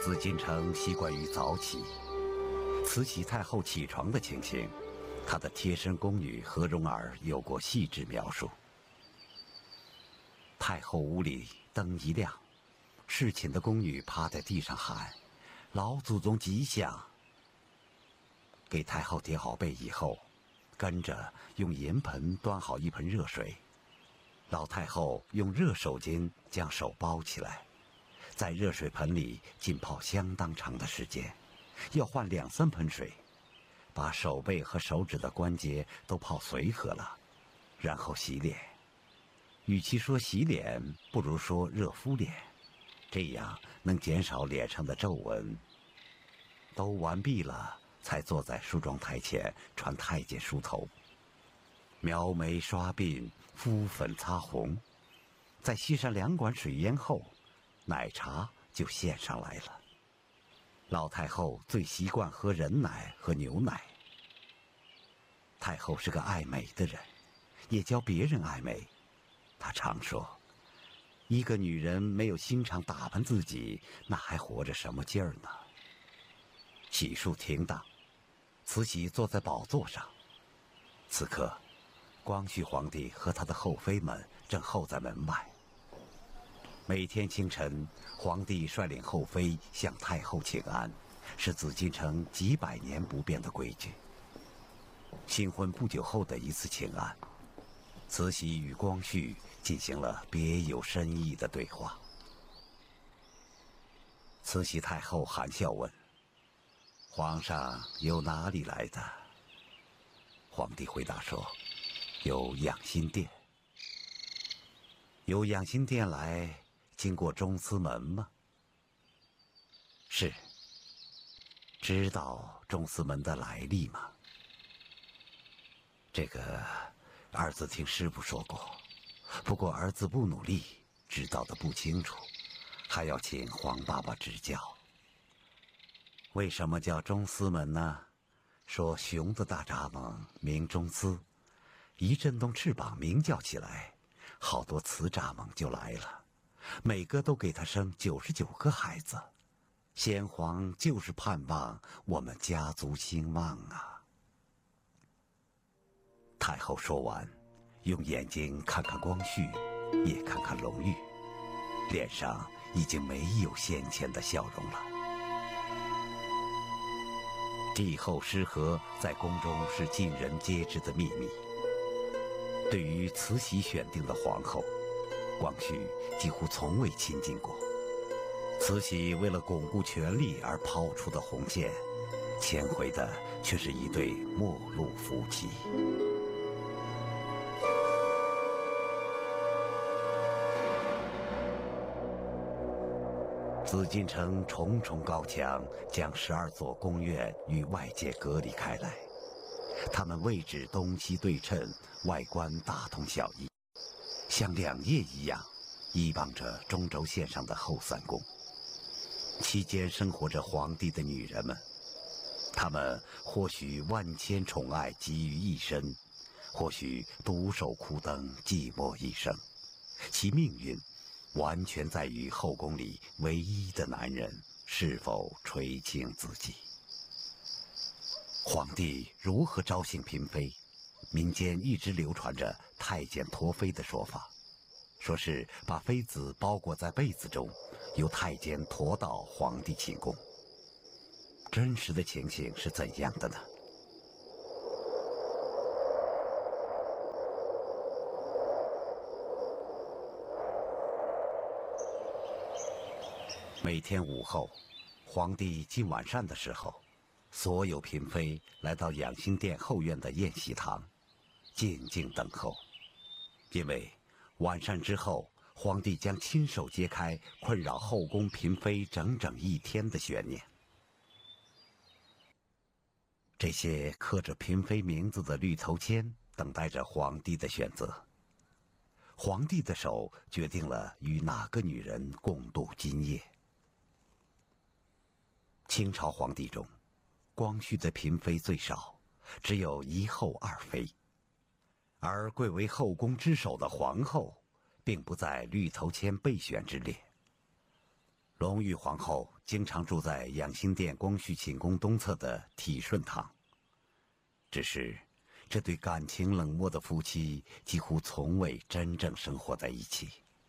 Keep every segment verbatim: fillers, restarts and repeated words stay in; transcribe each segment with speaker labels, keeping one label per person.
Speaker 1: 紫禁城习惯于早起，慈禧太后起床的情形，她的贴身宫女何蓉儿有过细致描述。太后屋里灯一亮，侍寝的宫女趴在地上喊：“老祖宗吉祥！”给太后叠好被以后，跟着用银盆端好一盆热水，老太后用热手巾将手包起来，在热水盆里浸泡相当长的时间，要换两三盆水，把手背和手指的关节都泡随和了，然后洗脸。与其说洗脸，不如说热敷脸，这样能减少脸上的皱纹。都完毕了，才坐在梳妆台前传太监梳头，描眉刷鬓，敷粉擦红。在沏上两管水烟后，奶茶就献上来了。老太后最习惯喝人奶和牛奶。太后是个爱美的人，也教别人爱美。她常说，一个女人没有心肠打扮自己，那还活着什么劲儿呢？洗漱停当，慈禧坐在宝座上。此刻，光绪皇帝和他的后妃们正候在门外。每天清晨，皇帝率领后妃向太后请安，是紫禁城几百年不变的规矩。新婚不久后的一次请安，慈禧与光绪进行了别有深意的对话。慈禧太后含笑问：“皇上由哪里来的？”皇帝回答说：“由养心殿。”“由养心殿来，经过中司门吗？”“是。”“知道中司门的来历吗？”“这个儿子听师傅说过，不过儿子不努力，知道的不清楚，还要请黄爸爸指教。”“为什么叫中司门呢？说熊的大蚱蜢名中司，一震动翅膀鸣叫起来，好多雌蚱蜢就来了，每个都给他生九十九个孩子。先皇就是盼望我们家族兴旺啊。”太后说完，用眼睛看看光绪，也看看隆裕，脸上已经没有先前的笑容了。帝后失和在宫中是尽人皆知的秘密。对于慈禧选定的皇后，光绪几乎从未亲近过。慈禧为了巩固权力而抛出的红线，牵回的却是一对陌路夫妻。紫禁城重重高墙将十二座宫苑与外界隔离开来，它们位置东西对称，外观大同小异，像两叶一样依傍着中轴线上的后三宫。期间生活着皇帝的女人们，她们或许万千宠爱集于一身，或许独守枯灯寂寞一生，其命运完全在于后宫里唯一的男人是否垂青自己。皇帝如何招幸嫔妃？民间一直流传着太监驼妃的说法，说是把妃子包裹在被子中，由太监驮到皇帝寝宫。真实的情形是怎样的呢？每天午后，皇帝进晚膳的时候，所有嫔妃来到养心殿后院的宴席堂，静静等候。因为晚膳之后，皇帝将亲手揭开困扰后宫嫔妃整整一天的悬念。这些刻着嫔妃名字的绿头签等待着皇帝的选择。皇帝的手决定了与哪个女人共度今夜。清朝皇帝中，光绪的嫔妃最少，只有一后二妃，而贵为后宫之首的皇后，并不在绿头签备选之列。 隆裕皇后经常住在养心殿光绪寝宫东侧的体顺堂，只是这对感情冷漠的夫妻几乎从未真正生活在一起。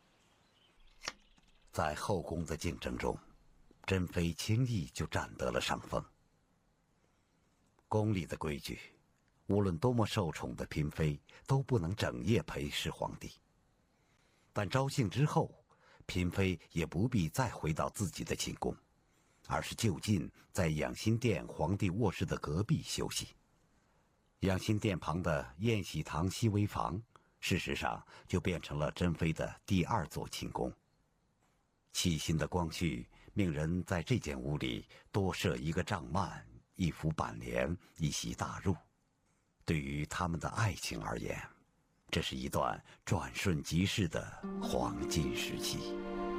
Speaker 1: 在后宫的竞争中，珍妃轻易就占得了上风。宫里的规矩，无论多么受宠的嫔妃都不能整夜陪侍皇帝。但招幸之后，嫔妃也不必再回到自己的寝宫，而是就近在养心殿皇帝卧室的隔壁休息。养心殿旁的宴喜堂熹微房，事实上就变成了珍妃的第二座寝宫。细心的光绪命人在这间屋里多设一个帐幔、一幅板帘、一席大褥。对于他们的爱情而言，这是一段转瞬即逝的黄金时期。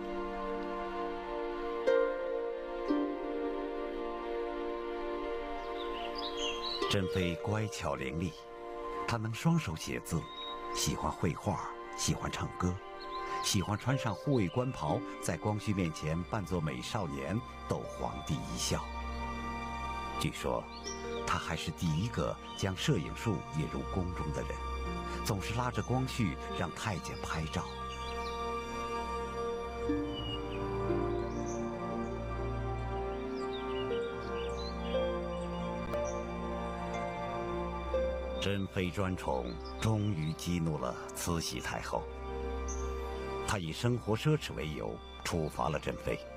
Speaker 1: 珍妃乖巧伶俐，她能双手写字，喜欢绘画，喜欢唱歌，喜欢穿上护卫官袍，在光绪面前扮作美少年，逗皇帝一笑。据说，她还是第一个将摄影术引入宫中的人，总是拉着光绪让太监拍照。珍妃专宠终于激怒了慈禧太后，她以生活奢侈为由处罚了珍妃。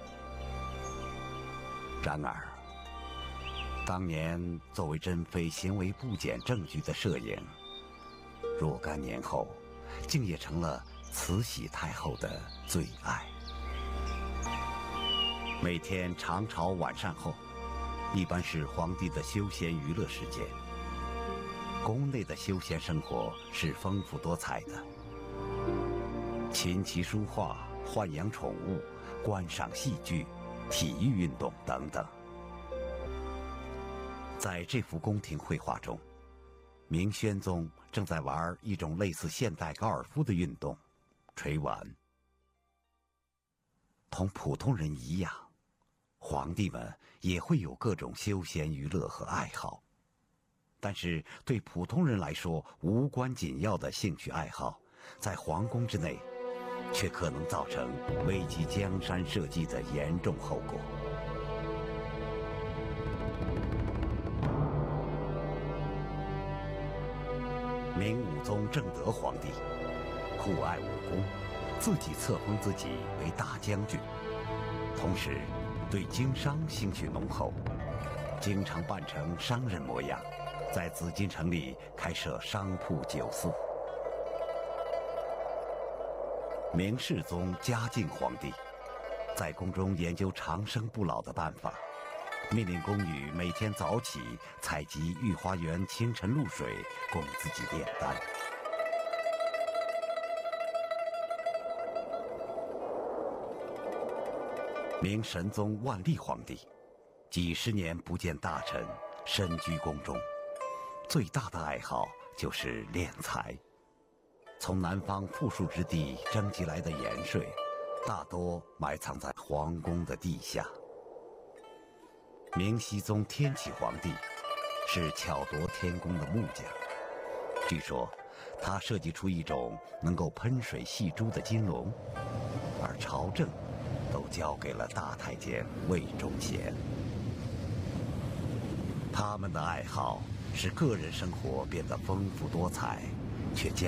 Speaker 1: 然而，当年作为珍妃行为不检证据的摄影，若干年后竟也成了慈禧太后的最爱。每天长朝晚膳后，一般是皇帝的休闲娱乐时间。宫内的休闲生活是丰富多彩的，琴棋书画、豢养宠物、观赏戏剧、体育运动等等。在这幅宫廷绘画中，明宣宗正在玩一种类似现代高尔夫的运动——锤丸。同普通人一样，皇帝们也会有各种休闲娱乐和爱好。但是对普通人来说无关紧要的兴趣爱好，在皇宫之内，却可能造成危及江山社稷的严重后果。明武宗正德皇帝酷爱武功，自己册封自己为大将军，同时对经商兴趣浓厚，经常扮成商人模样，在紫禁城里开设商铺酒肆。明世宗嘉靖皇帝在宫中研究长生不老的办法，命令宫女每天早起采集御花园清晨露水，供自己炼丹。明神宗万历皇帝几十年不见大臣，身居宫中，最大的爱好就是敛财。从南方富庶之地征集来的盐税，大多埋藏在皇宫的地下。明熹宗天启皇帝是巧夺天工的木匠，据说他设计出一种能够喷水戏珠的金龙，而朝政都交给了大太监魏忠贤。他们的爱好使个人生活变得丰富多彩，却将